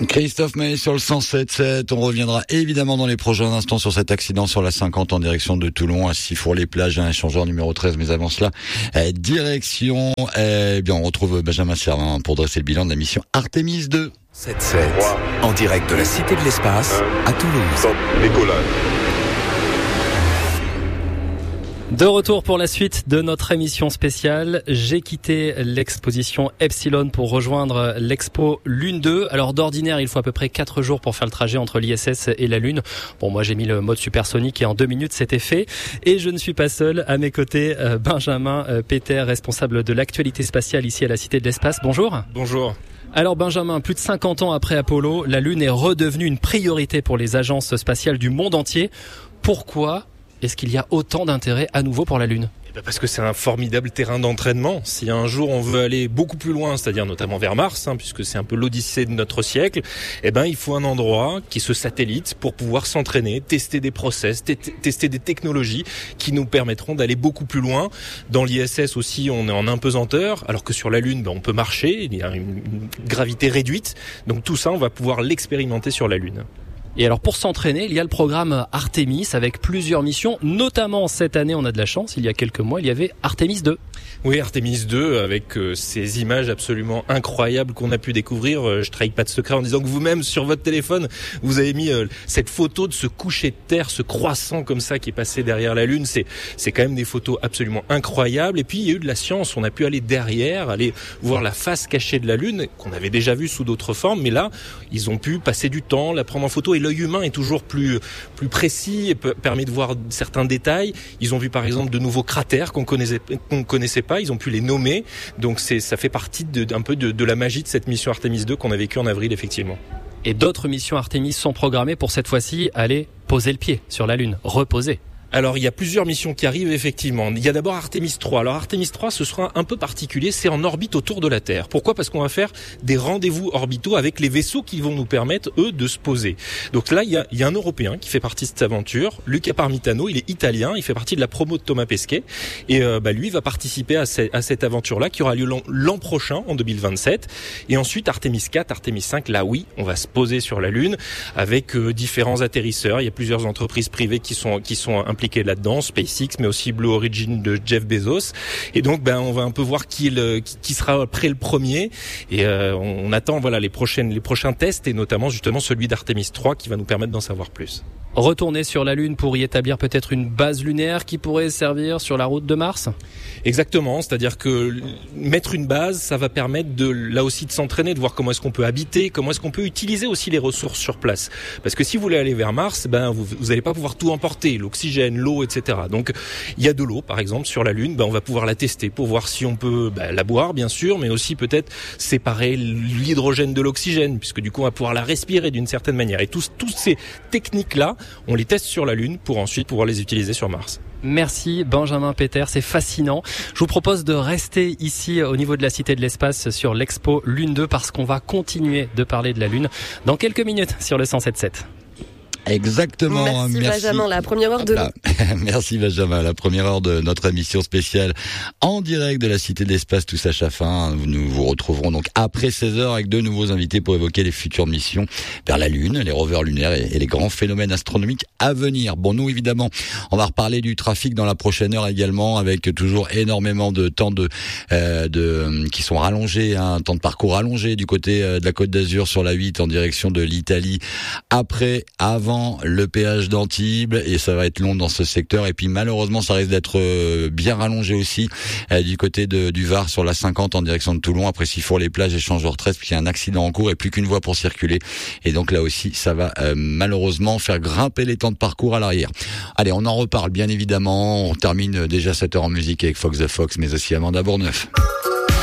Christophe Maé sur le 107.7. On reviendra évidemment dans les prochains instants sur cet accident sur la 50 en direction de Toulon à Sifour-les-Plages, un échangeur numéro 13. Mais avant cela, direction, on retrouve Benjamin Servin pour dresser le bilan de la mission Artemis 2. 7-7, en direct de la Cité de l'Espace à Toulouse. Décollage. De retour pour la suite de notre émission spéciale. J'ai quitté l'exposition Epsilon pour rejoindre l'expo Lune 2. Alors d'ordinaire, il faut à peu près 4 jours pour faire le trajet entre l'ISS et la Lune. Bon, moi j'ai mis le mode supersonique et en 2 minutes c'était fait. Et je ne suis pas seul. À mes côtés, Benjamin Peter, responsable de l'actualité spatiale ici à la Cité de l'Espace. Bonjour. Bonjour. Alors Benjamin, plus de 50 ans après Apollo, la Lune est redevenue une priorité pour les agences spatiales du monde entier. Pourquoi est-ce qu'il y a autant d'intérêt à nouveau pour la Lune ? Parce que c'est un formidable terrain d'entraînement. Si un jour on veut aller beaucoup plus loin, c'est-à-dire notamment vers Mars, puisque c'est un peu l'odyssée de notre siècle, il faut un endroit qui est ce satellite pour pouvoir s'entraîner, tester des process, tester des technologies qui nous permettront d'aller beaucoup plus loin. Dans l'ISS aussi, on est en impesanteur, alors que sur la Lune, on peut marcher, il y a une gravité réduite. Donc tout ça, on va pouvoir l'expérimenter sur la Lune. Et alors pour s'entraîner, il y a le programme Artemis avec plusieurs missions, notamment cette année on a de la chance, il y a quelques mois il y avait Artemis 2. Oui, Artemis 2 avec ces images absolument incroyables qu'on a pu découvrir. Je trahis pas de secret en disant que vous-même sur votre téléphone vous avez mis cette photo de ce coucher de terre, ce croissant comme ça qui est passé derrière la Lune. C'est quand même des photos absolument incroyables. Et puis il y a eu de la science, on a pu aller derrière, aller voir la face cachée de la Lune qu'on avait déjà vue sous d'autres formes, mais là ils ont pu passer du temps, la prendre en photo et l'œil humain est toujours plus précis et permet de voir certains détails. Ils ont vu par exemple de nouveaux cratères qu'on connaissait pas, ils ont pu les nommer. Donc ça fait partie un peu de la magie de cette mission Artemis 2 qu'on a vécue en avril effectivement. Et d'autres missions Artemis sont programmées pour cette fois-ci aller poser le pied sur la Lune, reposer. Alors, il y a plusieurs missions qui arrivent, effectivement. Il y a d'abord Artemis 3. Alors, Artemis 3, ce sera un peu particulier. C'est en orbite autour de la Terre. Pourquoi ? Parce qu'on va faire des rendez-vous orbitaux avec les vaisseaux qui vont nous permettre, eux, de se poser. Donc là, il y a un Européen qui fait partie de cette aventure. Luca Parmitano, il est italien. Il fait partie de la promo de Thomas Pesquet. Et lui va participer à cette aventure-là qui aura lieu l'an prochain, en 2027. Et ensuite, Artemis 4, Artemis 5, là, oui, on va se poser sur la Lune avec différents atterrisseurs. Il y a plusieurs entreprises privées qui sont impliquées là-dedans, SpaceX, mais aussi Blue Origin de Jeff Bezos. Et donc, on va un peu voir qui sera prêt le premier. Et on attend les prochains tests et notamment justement celui d'Artemis 3 qui va nous permettre d'en savoir plus. Retourner sur la Lune pour y établir peut-être une base lunaire qui pourrait servir sur la route de Mars ? Exactement, c'est-à-dire que mettre une base, ça va permettre là aussi de s'entraîner, de voir comment est-ce qu'on peut habiter, comment est-ce qu'on peut utiliser aussi les ressources sur place. Parce que si vous voulez aller vers Mars, vous allez pas pouvoir tout emporter, l'oxygène, l'eau, etc. Donc il y a de l'eau, par exemple, sur la Lune, on va pouvoir la tester pour voir si on peut la boire, bien sûr, mais aussi peut-être séparer l'hydrogène de l'oxygène, puisque du coup on va pouvoir la respirer d'une certaine manière. Et toutes ces techniques-là, on les teste sur la Lune pour ensuite pouvoir les utiliser sur Mars. Merci Benjamin Peter, c'est fascinant. Je vous propose de rester ici au niveau de la Cité de l'Espace sur l'expo Lune 2 parce qu'on va continuer de parler de la Lune dans quelques minutes sur le 107.7. Exactement. Merci Benjamin, la première heure de Merci Benjamin, la première heure de notre émission spéciale en direct de la Cité de l'Espace touche à sa fin. Nous vous retrouverons donc après 16h avec deux nouveaux invités pour évoquer les futures missions vers la Lune, les rovers lunaires et les grands phénomènes astronomiques à venir. Bon, nous évidemment, on va reparler du trafic dans la prochaine heure également avec toujours énormément de temps qui sont rallongés, un temps de parcours rallongé du côté de la Côte d'Azur sur la 8 en direction de l'Italie avant le péage d'Antibes et ça va être long dans ce secteur et puis malheureusement ça risque d'être bien rallongé aussi du côté du Var sur la 50 en direction de Toulon après Sifour-les-Plages échangeur 13 puisqu'il y a un accident en cours et plus qu'une voie pour circuler et donc là aussi ça va malheureusement faire grimper les temps de parcours à l'arrière. Allez, on en reparle bien évidemment, on termine déjà cette heure en musique avec Fox the Fox mais aussi Amanda Bourneuf.